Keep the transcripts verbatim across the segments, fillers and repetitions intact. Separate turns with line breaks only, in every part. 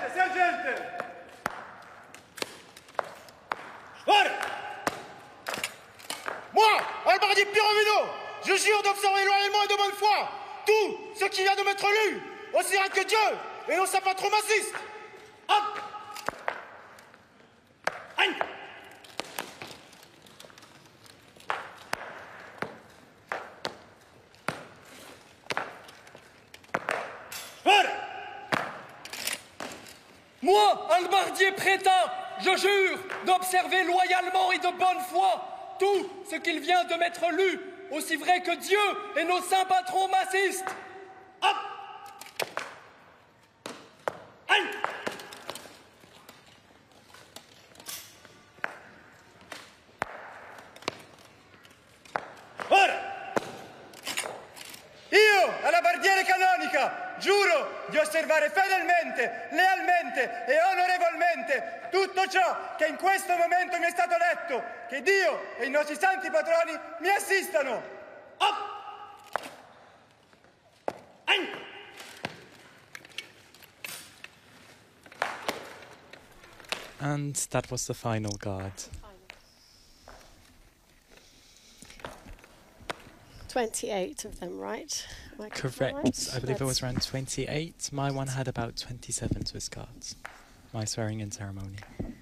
Sergente, sergente! Voilà. Moi, Albardier Pirovino, je jure d'observer loyalement et de bonne foi tout ce qui vient de m'être lu, aussi rien que Dieu et non sa patron m'assiste. Hop! Aïe! Voilà.
Moi, Albardier Prétin, je jure d'observer loyalement et de bonne foi tout ce qu'il vient de m'être lu, aussi vrai que Dieu et nos saints patrons m'assistent.
Hop! Aïe! Ora! Io, alla bardiere canonica, giuro di osservare fedelmente, lealmente e onorevolmente tutto ciò che in questo momento mi è stato detto, che Dio e i nostri santi patroni mi assistano. Hop! Aïe!
And that was the final guard.
twenty-eight of them, right? Am I
Correct.
right?
I believe it was
That's-
around twenty-eight. My one had about twenty-seven Swiss guards. My swearing-in ceremony.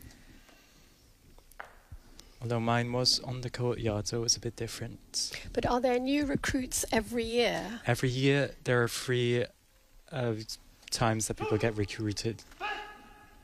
Although mine was on the courtyard, so it was a bit different.
But are there new recruits every year?
Every year there are three uh, times that people get recruited.